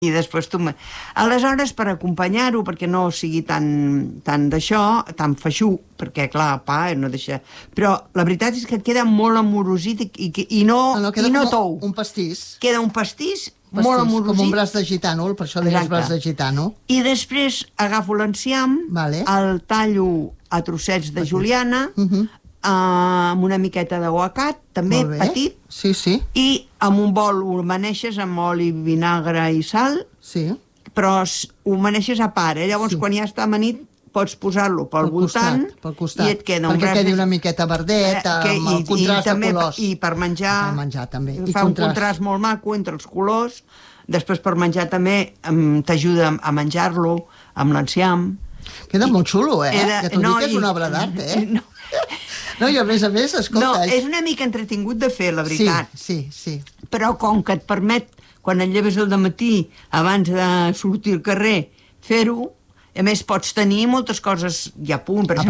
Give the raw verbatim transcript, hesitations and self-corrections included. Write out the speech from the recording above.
I després tu... Aleshores, per acompanyar-ho, perquè no sigui tan, tan d'això, tan feixú, perquè, clar, pa no deixa... Però la veritat és que et queda molt amorosit i, i, i no, no, no, i no tou. Un pastís. Queda un pastís, pastís molt amorosit. Com un braç de gitano, per això deies braç de gitano. I després agafo l'enciam, vale. el tallo a trossets de juliana, uh -huh. amb una miqueta d'aguacat, també petit, sí, sí. i amb un bol ho maneixes amb oli, vinagre i sal, sí. però ho maneixes a part, eh? Llavors sí. Quan ja està amanit pots posar-lo pel, pel voltant costat, pel costat. I et queda un perquè braç... quedi una miqueta verdet, eh, que, amb el i, contrast i també, de colors. I per menjar, per menjar també. I fa un contrast. contrast molt maco entre els colors. Després per menjar també t'ajuda a menjar-lo amb l'enciam. Queda I, molt xulo, eh? Era, que t'ho no, dic que és una obra d'art, eh? No. No, i a més a més, escolta... No, és una mica entretingut de fer, la veritat. Sí, sí, sí. Però com que et permet, quan et lleves al dematí, abans de sortir al carrer, fer-ho, a més pots tenir moltes coses ja a punt. Per exemple,